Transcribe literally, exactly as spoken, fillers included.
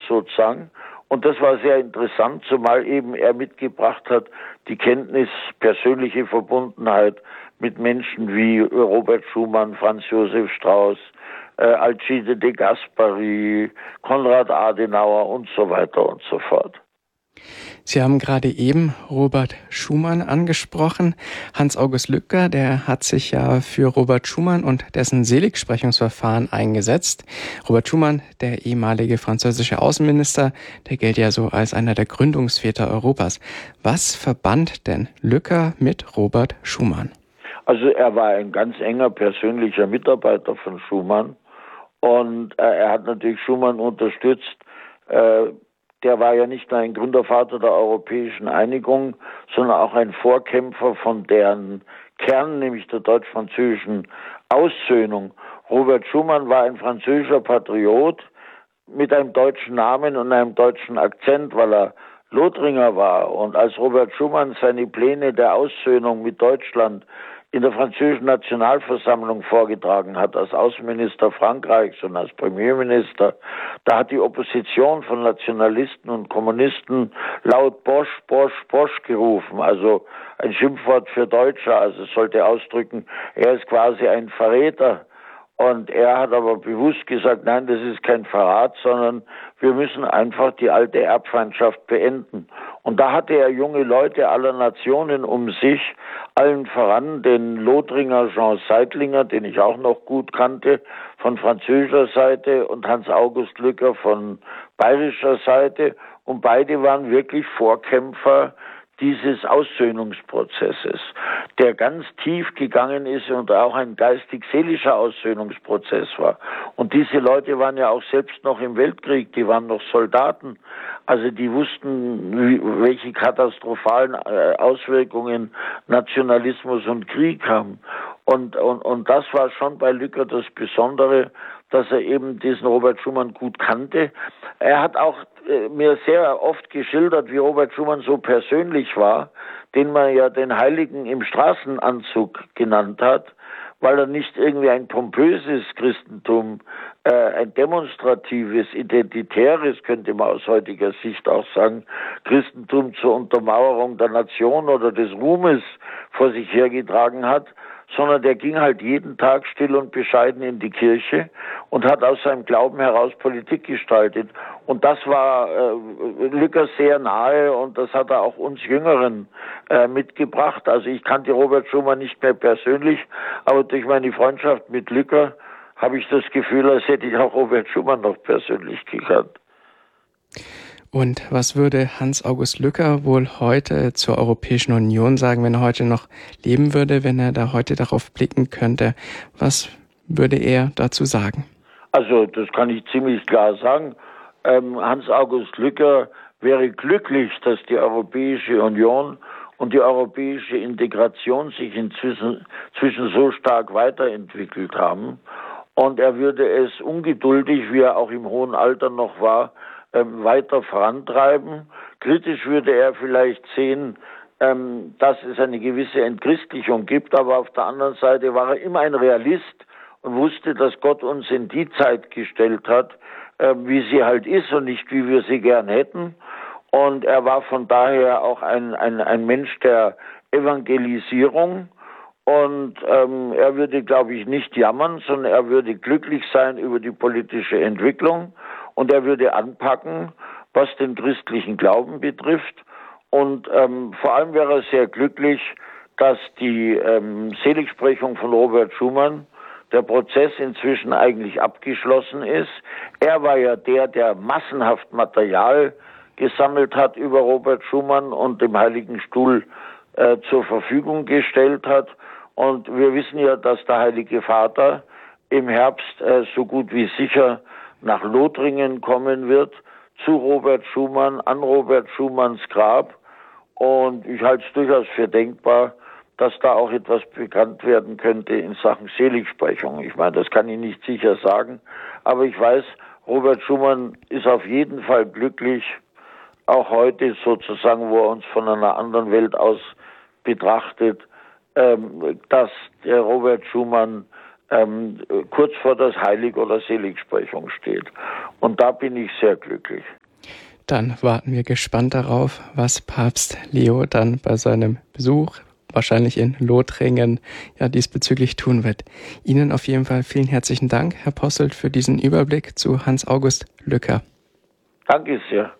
sozusagen. Und das war sehr interessant, zumal eben er mitgebracht hat die Kenntnis, persönliche Verbundenheit mit Menschen wie Robert Schumann, Franz Josef Strauß, äh, Alcide de Gasperi, Konrad Adenauer und so weiter und so fort. Sie haben gerade eben Robert Schumann angesprochen. Hans-August Lücker, der hat sich ja für Robert Schumann und dessen Seligsprechungsverfahren eingesetzt. Robert Schumann, der ehemalige französische Außenminister, der gilt ja so als einer der Gründungsväter Europas. Was verband denn Lücker mit Robert Schumann? Also er war ein ganz enger persönlicher Mitarbeiter von Schumann und äh, er hat natürlich Schumann unterstützt. Äh, Der war ja nicht nur ein Gründervater der europäischen Einigung, sondern auch ein Vorkämpfer von deren Kern, nämlich der deutsch-französischen Aussöhnung. Robert Schumann war ein französischer Patriot mit einem deutschen Namen und einem deutschen Akzent, weil er Lothringer war. Und als Robert Schumann seine Pläne der Aussöhnung mit Deutschland in der französischen Nationalversammlung vorgetragen hat, als Außenminister Frankreichs und als Premierminister, da hat die Opposition von Nationalisten und Kommunisten laut Bosch, Bosch, Bosch gerufen, also ein Schimpfwort für Deutscher, also es sollte ausdrücken, er ist quasi ein Verräter. Und er hat aber bewusst gesagt, nein, das ist kein Verrat, sondern wir müssen einfach die alte Erbfeindschaft beenden. Und da hatte er junge Leute aller Nationen um sich, allen voran den Lothringer Jean Seidlinger, den ich auch noch gut kannte, von französischer Seite, und Hans-August Lücker von bayerischer Seite. Und beide waren wirklich Vorkämpfer dieses Aussöhnungsprozesses, der ganz tief gegangen ist und auch ein geistig-seelischer Aussöhnungsprozess war. Und diese Leute waren ja auch selbst noch im Weltkrieg, die waren noch Soldaten. Also die wussten, welche katastrophalen Auswirkungen Nationalismus und Krieg haben. Und, und, und das war schon bei Lücker das Besondere, dass er eben diesen Robert Schumann gut kannte. Er hat auch äh, mir sehr oft geschildert, wie Robert Schumann so persönlich war, den man ja den Heiligen im Straßenanzug genannt hat, weil er nicht irgendwie ein pompöses Christentum, äh, ein demonstratives, identitäres, könnte man aus heutiger Sicht auch sagen, Christentum zur Untermauerung der Nation oder des Ruhmes vor sich hergetragen hat, sondern der ging halt jeden Tag still und bescheiden in die Kirche und hat aus seinem Glauben heraus Politik gestaltet. Und das war äh, Lücker sehr nahe und das hat er auch uns Jüngeren äh, mitgebracht. Also ich kannte Robert Schumann nicht mehr persönlich, aber durch meine Freundschaft mit Lücker habe ich das Gefühl, als hätte ich auch Robert Schumann noch persönlich gekannt. Und was würde Hans-August Lücker wohl heute zur Europäischen Union sagen, wenn er heute noch leben würde, wenn er da heute darauf blicken könnte? Was würde er dazu sagen? Also das kann ich ziemlich klar sagen. Ähm, Hans-August Lücker wäre glücklich, dass die Europäische Union und die europäische Integration sich inzwischen zwischen so stark weiterentwickelt haben. Und er würde es ungeduldig, wie er auch im hohen Alter noch war, weiter vorantreiben. Kritisch würde er vielleicht sehen, ähm, dass es eine gewisse Entchristlichung gibt, aber auf der anderen Seite war er immer ein Realist und wusste, dass Gott uns in die Zeit gestellt hat, äh, wie sie halt ist und nicht, wie wir sie gern hätten. Und er war von daher auch ein, ein, ein Mensch der Evangelisierung. Und ähm, er würde, glaube ich, nicht jammern, sondern er würde glücklich sein über die politische Entwicklung. Und er würde anpacken, was den christlichen Glauben betrifft. Und ähm, vor allem wäre er sehr glücklich, dass die ähm, Seligsprechung von Robert Schumann, der Prozess inzwischen eigentlich abgeschlossen ist. Er war ja der, der massenhaft Material gesammelt hat über Robert Schumann und dem Heiligen Stuhl äh, zur Verfügung gestellt hat. Und wir wissen ja, dass der Heilige Vater im Herbst äh, so gut wie sicher nach Lothringen kommen wird, zu Robert Schumann, an Robert Schumanns Grab. Und ich halte es durchaus für denkbar, dass da auch etwas bekannt werden könnte in Sachen Seligsprechung. Ich meine, das kann ich nicht sicher sagen, aber ich weiß, Robert Schumann ist auf jeden Fall glücklich, auch heute sozusagen, wo er uns von einer anderen Welt aus betrachtet, ähm, dass der Robert Schumann ähm, kurz vor das Heilig- oder Seligsprechung steht. Und da bin ich sehr glücklich. Dann warten wir gespannt darauf, was Papst Leo dann bei seinem Besuch, wahrscheinlich in Lothringen, ja diesbezüglich tun wird. Ihnen auf jeden Fall vielen herzlichen Dank, Herr Posselt, für diesen Überblick zu Hans August Lücker. Danke sehr.